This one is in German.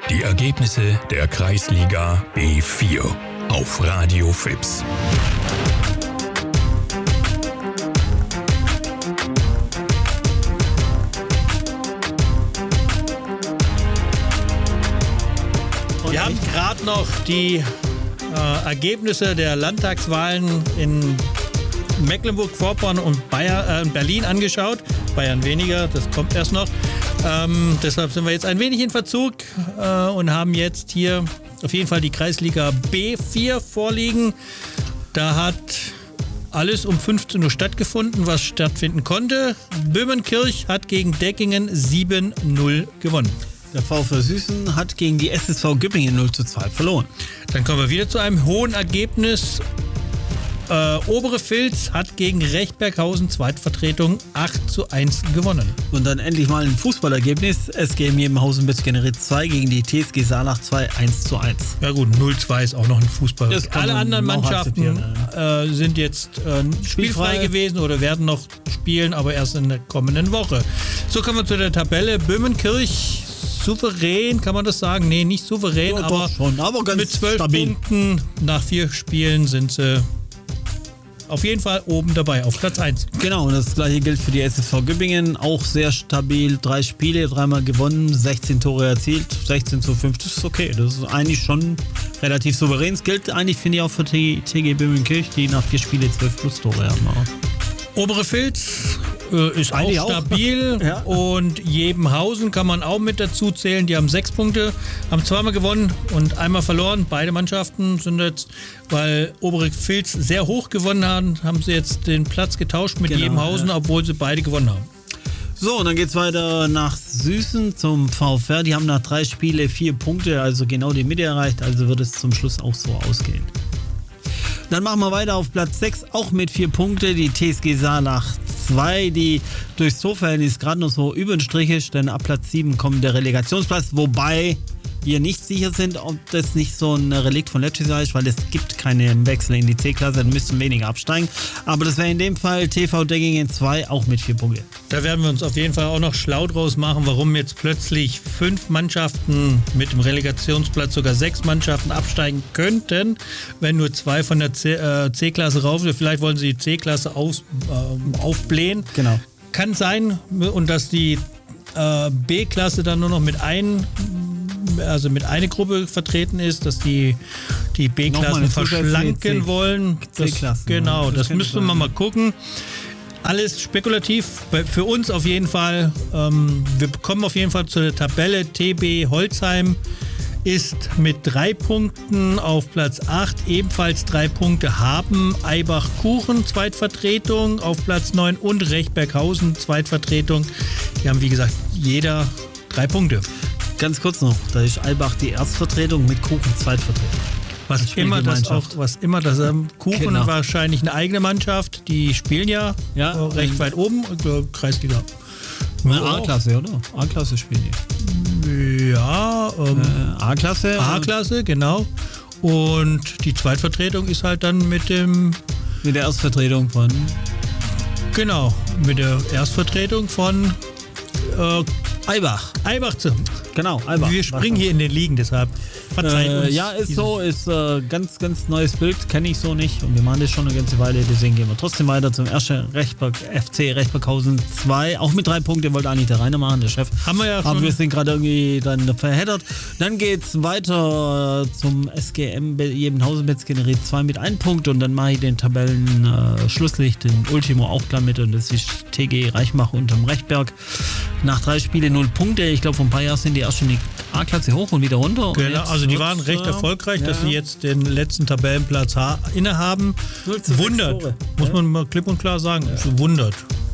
Die Ergebnisse der Kreisliga B4 auf Radio FIPS. Wir haben gerade noch die Ergebnisse der Landtagswahlen in Mecklenburg-Vorpommern und Berlin angeschaut. Bayern weniger, das kommt erst noch. Deshalb sind wir jetzt ein wenig in Verzug und haben jetzt hier auf jeden Fall die Kreisliga B4 vorliegen. Da hat alles um 15 Uhr stattgefunden, was stattfinden konnte. Böhmenkirch hat gegen Deckingen 7-0 gewonnen. Der VfL Süßen hat gegen die SSV Güppingen 0:2 verloren. Dann kommen wir wieder zu einem hohen Ergebnis. Obere Vilz hat gegen Rechberghausen Zweitvertretung 8:1 gewonnen. Und dann endlich mal ein Fußballergebnis. SG Mebenhausen-Bezgeneriet 2 gegen die TSG Saarlach 2 1:1. Ja gut, 0:2 ist auch noch ein Fußball. Alle anderen Mannschaften sind jetzt spielfrei gewesen oder werden noch spielen, aber erst in der kommenden Woche. So kommen wir zu der Tabelle. Böhmenkirch souverän, kann man das sagen? Nee, nicht souverän, ja, aber, schon, aber ganz mit 12 stabil. Punkten nach 4 Spielen sind sie auf jeden Fall oben dabei, auf Platz 1. Genau, und das gleiche gilt für die SSV Güppingen. Auch sehr stabil, 3 Spiele, 3-mal gewonnen, 16 Tore erzielt, 16:5, das ist okay. Das ist eigentlich schon relativ souverän. Das gilt eigentlich, finde ich, auch für die TG Böhmenkirch, die nach 4 Spiele 12+ Tore haben. Obere Vilz ist eigentlich auch stabil ja. Und Jebenhausen kann man auch mit dazu zählen. Die haben 6 Punkte, haben 2-mal gewonnen und 1-mal verloren. Beide Mannschaften sind jetzt, weil Obere Vilz sehr hoch gewonnen haben sie jetzt den Platz getauscht mit Jebenhausen, obwohl sie beide gewonnen haben. So, und dann geht's weiter nach Süßen zum VfR. Die haben nach 3 Spiele 4 Punkte, also genau die Mitte erreicht. Also wird es zum Schluss auch so ausgehen. Dann machen wir weiter auf Platz 6, auch mit 4 Punkte. Die TSG Saarlach 2, die durchs Torverhältnis gerade noch so über den Strich ist, denn ab Platz 7 kommt der Relegationsplatz, wobei wir nicht sicher sind, ob das nicht so ein Relikt von letztes Jahr ist, weil es gibt keinen Wechsel in die C-Klasse, dann müssten weniger absteigen. Aber das wäre in dem Fall TV Deckingen 2 auch mit 4 Punkte. Da werden wir uns auf jeden Fall auch noch schlau draus machen, warum jetzt plötzlich 5 Mannschaften mit dem Relegationsplatz, sogar 6 Mannschaften absteigen könnten, wenn nur 2 von der C-Klasse rauf sind. Vielleicht wollen sie die C-Klasse aufblähen. Genau. Kann sein, und dass die B-Klasse dann nur noch mit einer Gruppe vertreten ist, dass die B-Klassen verschlanken wollen. Genau, das müssen wir mal gucken. Alles spekulativ, für uns auf jeden Fall. Wir kommen auf jeden Fall zu der Tabelle. TB Holzheim ist mit 3 Punkten auf Platz 8. Ebenfalls 3 Punkte haben Eibach-Kuchen, Zweitvertretung auf Platz 9 und Rechberghausen, Zweitvertretung. Die haben, wie gesagt, jeder 3 Punkte. Ganz kurz noch, da ist Eibach die Erstvertretung mit Kuchen Zweitvertretung. Was immer das Kuchen genau. Wahrscheinlich eine eigene Mannschaft, die spielen ja recht weit oben, Kreisliga. A-Klasse, oder? A-Klasse spielen die. Ja, A-Klasse. A-Klasse, genau. Und die Zweitvertretung ist halt dann mit der Erstvertretung von... Genau, mit der Erstvertretung von Eibach. Genau, Eibach. Wir springen hier in den Ligen, deshalb verzeiht uns. Ja, ist so, ist ganz, ganz neues Bild, kenne ich so nicht und wir machen das schon eine ganze Weile, deswegen gehen wir trotzdem weiter zum ersten FC Rechberghausen 2, auch mit 3 Punkten, wollte eigentlich der Rainer machen, der Chef. Haben wir ja schon. Aber wir sind gerade irgendwie dann verheddert. Dann geht's weiter zum SGM Jebenhausen-Bezgeneriet 2 mit 1 Punkt und dann mache ich den Tabellen-Schlusslicht, den Ultimo auch klar mit und das ist TG Reichmach unterm Rechberg. Nach 3 Spielen 0 Punkte. Ich glaube, vor ein paar Jahren sind die erst schon die A-Klasse hoch und wieder runter. Genau, also die waren recht erfolgreich, dass sie jetzt den letzten Tabellenplatz innehaben. Wundert, muss man mal klipp und klar sagen. Wundert.